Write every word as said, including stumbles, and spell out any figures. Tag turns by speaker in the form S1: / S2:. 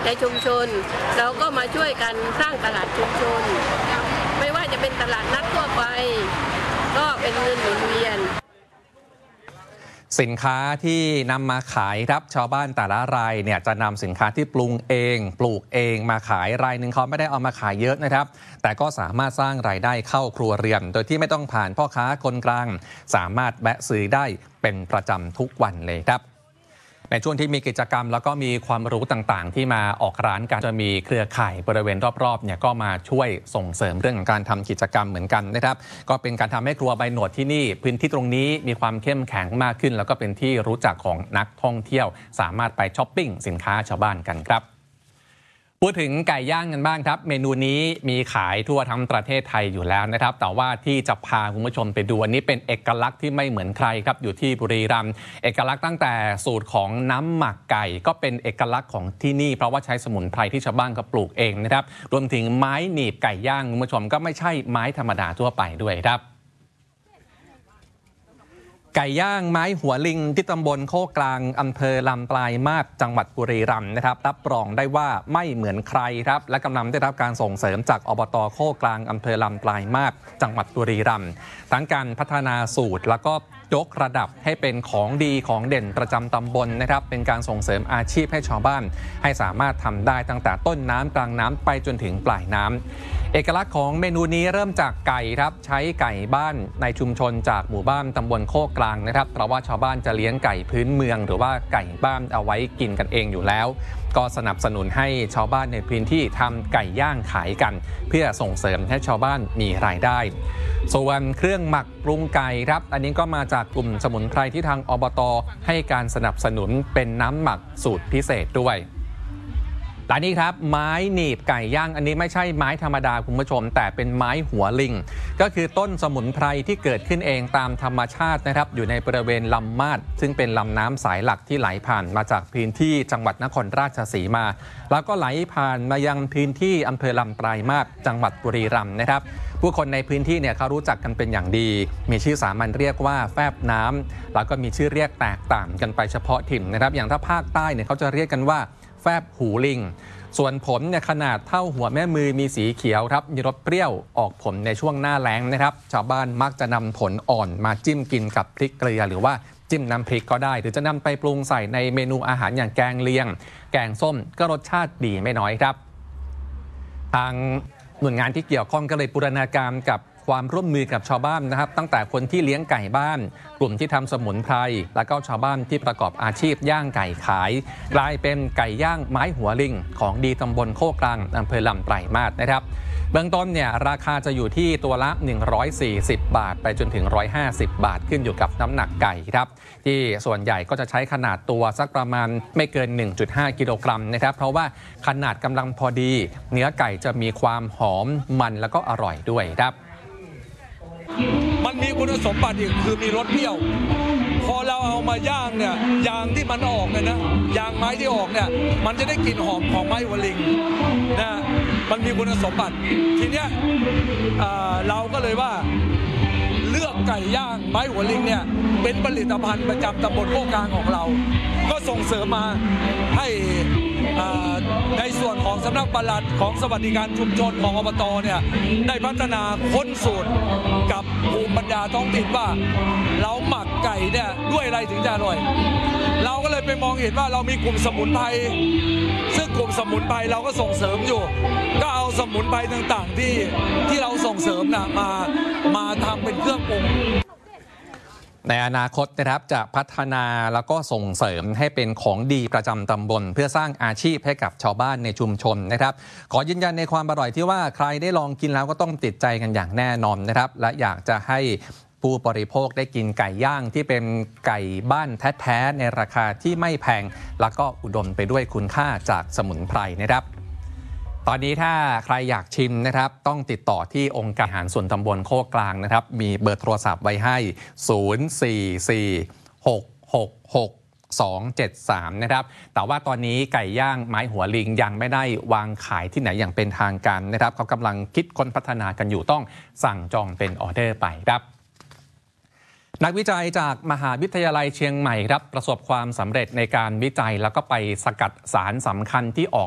S1: ในชุมชนเราก็มาช่วยกันสร้างตลาดชุมชนไม่ว่าจะเป็นตลาดนัดทั่วไปก็เป็นเงินหมุนเวียน
S2: สินค้าที่นำมาขายครับชาวบ้านแต่ละรายเนี่ยจะนำสินค้าที่ปรุงเองปลูกเองมาขายรายหนึ่งเขาไม่ได้เอามาขายเยอะนะครับแต่ก็สามารถสร้างรายได้เข้าครัวเรือนโดยที่ไม่ต้องผ่านพ่อค้าคนกลางสามารถแวะซื้อได้เป็นประจำทุกวันเลยครับในช่วงที่มีกิจกรรมแล้วก็มีความรู้ต่างๆที่มาออกร้านกันจะมีเครือข่ายบริเวณรอบๆเนี่ยก็มาช่วยส่งเสริมเรื่องของการทำกิจกรรมเหมือนกันนะครับก็เป็นการทำให้ครัวใบหนวดที่นี่พื้นที่ตรงนี้มีความเข้มแข็งมากขึ้นแล้วก็เป็นที่รู้จักของนักท่องเที่ยวสามารถไปช้อปปิ้งสินค้าชาวบ้านกันครับพูดถึงไก่ย่างกันบ้างครับเมนูนี้มีขายทั่วทั้งประเทศไทยอยู่แล้วนะครับแต่ว่าที่จะพาคุณผู้ชมไปดูอันนี้เป็นเอกลักษณ์ที่ไม่เหมือนใครครับอยู่ที่บุรีรัมย์เอกลักษณ์ตั้งแต่สูตรของน้ำหมักไก่ก็เป็นเอกลักษณ์ของที่นี่เพราะว่าใช้สมุนไพรที่ชาวบ้านก็ปลูกเองนะครับรวมถึงไม้หนีบไก่ย่างคุณผู้ชมก็ไม่ใช่ไม้ธรรมดาทั่วไปด้วยครับไก่ย่างไม้หัวลิงที่ตำบลโคกกลางอำเภอลำปลายมาศจังหวัดบุรีรัมย์นะครับรับรองได้ว่าไม่เหมือนใครครับและกำลังได้รับการส่งเสริมจากอบต.โคกกลางอำเภอลำปลายมาศจังหวัดบุรีรัมย์ทั้งการพัฒนาสูตรแล้วก็ยกระดับให้เป็นของดีของเด่นประจำตำบลนะครับเป็นการส่งเสริมอาชีพให้ชาวบ้านให้สามารถทำได้ตั้งแต่ต้นน้ำกลางน้ำไปจนถึงปลายน้ำเอกลักษณ์ของเมนูนี้เริ่มจากไก่ครับใช้ไก่บ้านในชุมชนจากหมู่บ้านตำบลโคกกลางนะครับเพราะว่าชาวบ้านจะเลี้ยงไก่พื้นเมืองหรือว่าไก่บ้านเอาไว้กินกันเองอยู่แล้วก็สนับสนุนให้ชาวบ้านในพื้นที่ทำไก่ย่างขายกันเพื่อส่งเสริมให้ชาวบ้านมีรายได้ส่วนเครื่องหมักปรุงไก่ครับอันนี้ก็มาจากกลุ่มสมุนไพรที่ทางอบต.ให้การสนับสนุนเป็นน้ำหมักสูตรพิเศษด้วยและนี่ครับไม้หนีบไก่ย่างอันนี้ไม่ใช่ไม้ธรรมดาคุณผู้ชมแต่เป็นไม้หัวลิงก็คือต้นสมุนไพรที่เกิดขึ้นเองตามธรรมชาตินะครับอยู่ในบริเวณลำมาดซึ่งเป็นลำน้ำสายหลักที่ไหลผ่านมาจากพื้นที่จังหวัดนครราชสีมาแล้วก็ไหลผ่านมายังพื้นที่อำเภอลำปลายมาศจังหวัดบุรีรัมย์นะครับผู้คนในพื้นที่เนี่ยเขารู้จักกันเป็นอย่างดีมีชื่อสามัญเรียกว่าแฟบน้ำแล้วก็มีชื่อเรียกแตกต่างกันไปเฉพาะถิ่นนะครับอย่างถ้าภาคใต้เนี่ยเขาจะเรียกกันว่าแฟบหูลิงส่วนผลเนี่ยขนาดเท่าหัวแม่มือมีสีเขียวครับมีรสเปรี้ยวออกผลในช่วงหน้าแล้งนะครับชาวบ้านมักจะนำผลอ่อนมาจิ้มกินกับพริกเกลือหรือว่าจิ้มน้ำพริกก็ได้หรือจะนำไปปรุงใส่ในเมนูอาหารอย่างแกงเลียงแกงส้มก็รสชาติดีไม่น้อยครับทางหน่วยงานที่เกี่ยวข้องก็เลยบูรณาการกับความร่วมมือกับชาวบ้านนะครับตั้งแต่คนที่เลี้ยงไก่บ้านกลุ่มที่ทำสมุนไพรและก็ชาวบ้านที่ประกอบอาชีพย่างไก่ขายกลายเป็นไก่ย่างไม้หัวลิงของดีตำบลโคกกลางอำเภอลำปลายมาศนะครับเบื้องต้นเนี่ยราคาจะอยู่ที่ตัวละหนึ่งร้อยสี่สิบบาทไปจนถึงหนึ่งร้อยห้าสิบบาทขึ้นอยู่กับน้ำหนักไก่ครับที่ส่วนใหญ่ก็จะใช้ขนาดตัวสักประมาณไม่เกิน หนึ่งจุดห้า กิโลกรัมนะครับเพราะว่าขนาดกำลังพอดีเนื้อไก่จะมีความหอมมันแล้วก็อร่อยด้วยครับ
S3: มันมีคุณสมบัติอีกคือมีรสเปรี้ยวพอเราเอามาย่างเนี่ยยางที่มันออกเนี่ยนะยางไม้ที่ออกเนี่ยมันจะได้กลิ่นหอมของไม้หัวลิงนะมันมีคุณสมบัติทีเนี้ยเราก็เลยว่าเลือกไก่ย่างไม้หัวลิงเนี่ยเป็นผลิตภัณฑ์ประจำตำบลโคกกลางของเราก็ส่งเสริมมาให้ในส่วนของสำนักปลัดของสวัสดิการชุมชนของอบต.เนี่ยได้พัฒนาค้นสูตรกับภูมิปัญญาท้องถิ่นว่าเราหมักไก่เนี่ยด้วยอะไรถึงจะอร่อยเราก็เลยไปมองเห็นว่าเรามีกลุ่มสมุนไพรซึ่งกลุ่มสมุนไพรเราก็ส่งเสริมอยู่ก็เอาสมุนไพรต่างๆที่ที่เราส่งเสริมนะมามาทำเป็นเครื่องปรุง
S2: ในอนาคตนะครับจะพัฒนาแล้วก็ส่งเสริมให้เป็นของดีประจำตำบลเพื่อสร้างอาชีพให้กับชาวบ้านในชุมชนนะครับขอยืนยันในความอร่อยที่ว่าใครได้ลองกินแล้วก็ต้องติดใจกันอย่างแน่นอนนะครับและอยากจะให้ผู้บริโภคได้กินไก่ย่างที่เป็นไก่บ้านแท้ๆในราคาที่ไม่แพงแล้วก็อุดมไปด้วยคุณค่าจากสมุนไพรนะครับตอนนี้ถ้าใครอยากชิมนะครับต้องติดต่อที่องค์การอาหารส่วนตำบลโคกกลางนะครับมีเบอร์โทรศัพท์ไว้ให้ศูนย์ สี่ สี่ หก หก หก สอง เจ็ด สามนะครับแต่ว่าตอนนี้ไก่ย่างไม้หัวลิงยังไม่ได้วางขายที่ไหนอย่างเป็นทางการนะครับเขากำลังคิดค้นพัฒนากันอยู่ต้องสั่งจองเป็นออเดอร์ไปครับนักวิจัยจากมหาวิทยาลัยเชียงใหม่ครับประสบความสำเร็จในการวิจัยแล้วก็ไปสกัดสารสำคัญที่ออก